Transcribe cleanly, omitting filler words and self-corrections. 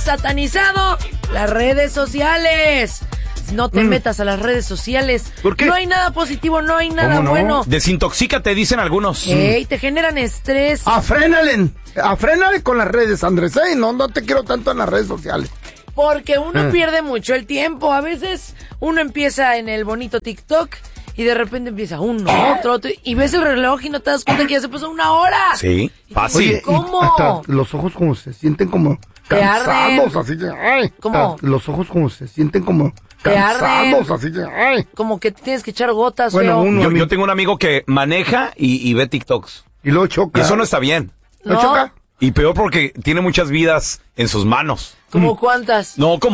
satanizado las redes sociales. No te metas a las redes sociales. ¿Por qué? No hay nada positivo, no hay nada bueno. Desintoxícate, dicen algunos. Ey, te generan estrés. Afrénale con las redes, Andrés. No te quiero tanto en las redes sociales. Porque uno pierde mucho el tiempo. A veces uno empieza en el bonito TikTok y de repente empieza otro, y ves el reloj y no te das cuenta que ya se pasó 1 hora. Sí, fácil. Oye, ¿cómo? Hasta los ojos como se sienten como Te cansados, arden. así que, ¿Cómo? Los ojos como se sienten como Te cansados, arden. así que, Como que tienes que echar gotas, Bueno, feo. Yo tengo un amigo que maneja y ve TikToks. y luego choca. Y eso no está bien. ¿No No. choca? Y peor porque tiene muchas vidas en sus manos. ¿Como cuántas? No, como